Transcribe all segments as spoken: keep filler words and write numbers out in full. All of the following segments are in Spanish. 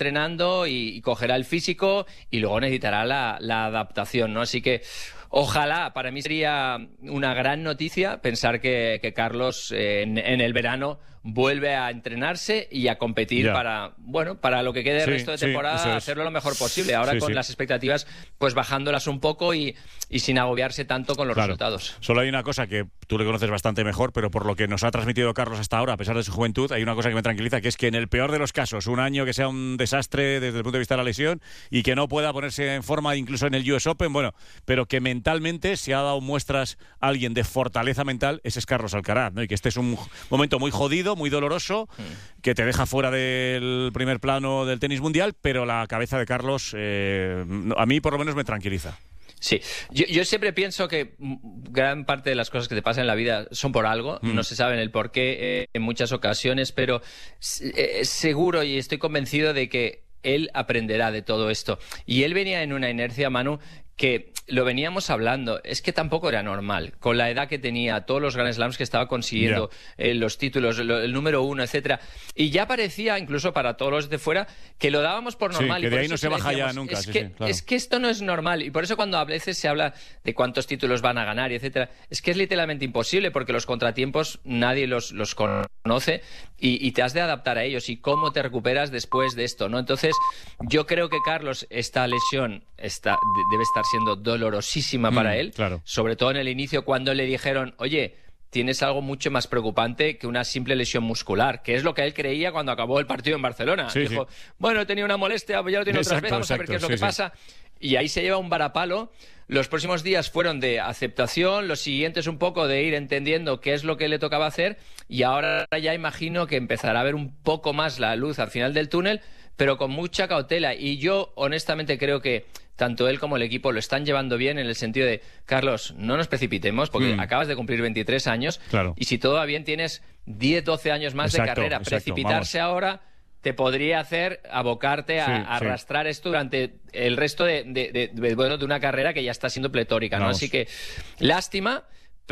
entrenando y, y cogerá el físico y luego necesitará la, la adaptación, ¿no? Así que ojalá, para mí sería una gran noticia pensar que, que Carlos eh, en, en el verano vuelve a entrenarse y a competir ya. para, bueno, para lo que quede el sí, resto de temporada, sí, es. hacerlo lo mejor posible. Ahora sí, con sí. las expectativas, pues bajándolas un poco y, y sin agobiarse tanto con los claro. resultados. Solo hay una cosa que tú le conoces bastante mejor, pero por lo que nos ha transmitido Carlos hasta ahora, a pesar de su juventud, hay una cosa que me tranquiliza, que es que en el peor de los casos, un año que sea un desastre desde el punto de vista de la lesión y que no pueda ponerse en forma incluso en el U S Open, bueno, pero que mentalmente se ha dado muestras a alguien de fortaleza mental, ese es Carlos Alcaraz, ¿no? Y que este es un momento muy jodido, muy doloroso, que te deja fuera del primer plano del tenis mundial, pero la cabeza de Carlos eh, a mí por lo menos me tranquiliza. Sí, yo, yo siempre pienso que gran parte de las cosas que te pasan en la vida son por algo, mm. no se saben el por qué eh, en muchas ocasiones, pero eh, seguro y estoy convencido de que él aprenderá de todo esto. Y él venía en una inercia, Manu, que lo veníamos hablando, es que tampoco era normal, con la edad que tenía, todos los Grand Slams que estaba consiguiendo, yeah. eh, los títulos, lo, el número uno, etcétera, y ya parecía, incluso para todos los de fuera, que lo dábamos por normal. Sí, que y por de ahí no se baja decíamos, ya nunca. Es, sí, que, sí, claro. es que esto no es normal, y por eso cuando a veces se habla de cuántos títulos van a ganar, y etcétera, es que es literalmente imposible, porque los contratiempos nadie los, los conoce, y, y te has de adaptar a ellos, y cómo te recuperas después de esto, ¿no? Entonces, yo creo que Carlos, esta lesión está, debe estar siendo dolorosísima para mm, él, claro. sobre todo en el inicio cuando le dijeron, oye, tienes algo mucho más preocupante que una simple lesión muscular, que es lo que él creía cuando acabó el partido en Barcelona. Sí, Dijo, sí. bueno, he tenido una molestia, ya lo tengo otras veces, vamos exacto, a ver qué es lo sí, que sí. pasa. Y ahí se lleva un varapalo. Los próximos días fueron de aceptación, los siguientes un poco de ir entendiendo qué es lo que le tocaba hacer, y ahora ya imagino que empezará a ver un poco más la luz al final del túnel, pero con mucha cautela. Y yo honestamente creo que tanto él como el equipo lo están llevando bien en el sentido de, Carlos, no nos precipitemos porque mm. acabas de cumplir veintitrés años claro. y si todo va bien tienes diez, doce años más exacto, de carrera. exacto, Precipitarse vamos. ahora te podría hacer abocarte a, sí, a sí. arrastrar esto durante el resto de, de, de, de, bueno, de una carrera que ya está siendo pletórica, ¿no? Así que lástima,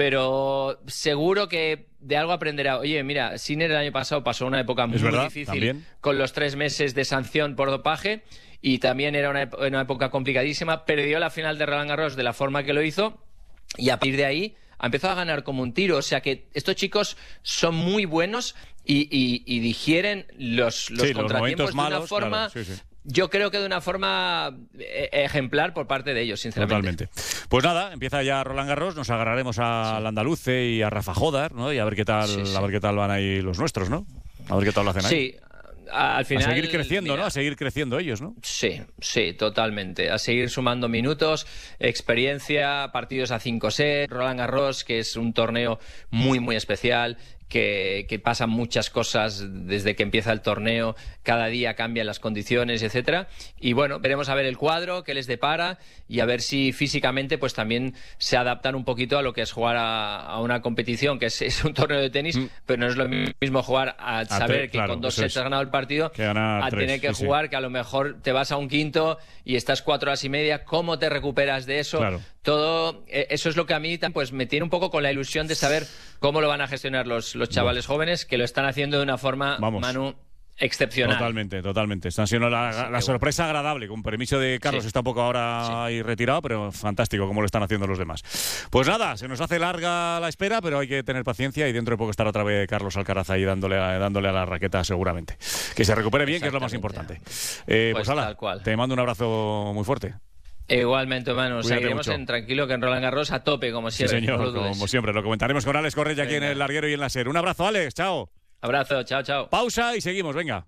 pero seguro que de algo aprenderá. Oye, mira, Sinner el año pasado pasó una época muy verdad, difícil también. con los tres meses de sanción por dopaje y también era una, una época complicadísima. Perdió la final de Roland Garros de la forma que lo hizo y a partir de ahí ha empezado a ganar como un tiro. O sea que estos chicos son muy buenos y, y, y digieren los, los sí, contratiempos los de una malos, forma... Claro, sí, sí. Yo creo que de una forma ejemplar por parte de ellos, sinceramente. Totalmente. Pues nada, empieza ya Roland Garros, nos agarraremos al sí. Andaluce y a Rafa Jodar, ¿no? Y a ver qué tal, sí, sí. a ver qué tal van ahí los nuestros, ¿no? A ver qué tal lo hacen ahí. Sí. Al final, a seguir creciendo, mira, ¿no? A seguir creciendo ellos, ¿no? Sí, sí, totalmente. A seguir sumando minutos, experiencia, partidos a cinco sets, Roland Garros, que es un torneo muy, muy especial. Que, que pasan muchas cosas desde que empieza el torneo, cada día cambian las condiciones, etcétera. Y bueno, veremos a ver el cuadro, qué les depara y a ver si físicamente pues también se adaptan un poquito a lo que es jugar a, a una competición, que es, es un torneo de tenis, mm. pero no es lo mismo jugar a saber a que claro, con dos sets has ganado el partido, que a tres, tener que sí, jugar sí. que a lo mejor te vas a un quinto y estás cuatro horas y media. ¿Cómo te recuperas de eso? Claro. Todo eso es lo que a mí pues me tiene un poco con la ilusión de saber cómo lo van a gestionar los, los chavales bueno. jóvenes, que lo están haciendo de una forma, Vamos. Manu, excepcional. Totalmente, totalmente. Están siendo la, sí, la sorpresa bueno. agradable. Con permiso de Carlos, sí. está un poco ahora sí. ahí retirado, pero fantástico como lo están haciendo los demás. Pues nada, se nos hace larga la espera, pero hay que tener paciencia y dentro de poco estará otra vez Carlos Alcaraz ahí dándole a, dándole a la raqueta seguramente. Que se recupere bien, que es lo más importante. Eh, pues, pues ala, te mando un abrazo muy fuerte. Igualmente, hermano. Seguiremos en tranquilo que en Roland Garros a tope, como siempre. Sí, señor, no como siempre. Lo comentaremos con Alex Correia aquí en el Larguero y en la SER. Un abrazo, Alex. Chao. Abrazo, chao, chao. Pausa y seguimos, venga.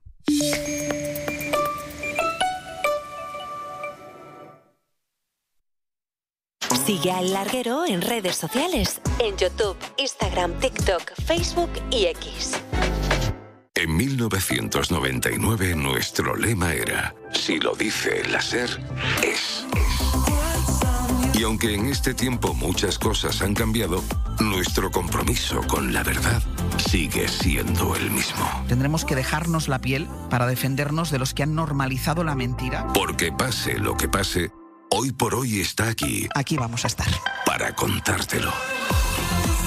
Sigue a El Larguero en redes sociales. En YouTube, Instagram, TikTok, Facebook y X. En mil novecientos noventa y nueve nuestro lema era: si lo dice la SER, es. Y aunque en este tiempo muchas cosas han cambiado, nuestro compromiso con la verdad sigue siendo el mismo. Tendremos que dejarnos la piel para defendernos de los que han normalizado la mentira. Porque pase lo que pase, Hoy por Hoy está aquí. Aquí vamos a estar. Para contártelo.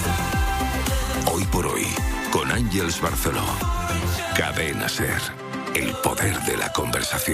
Hoy por Hoy, con Ángeles Barceló. Cadena SER. El poder de la conversación.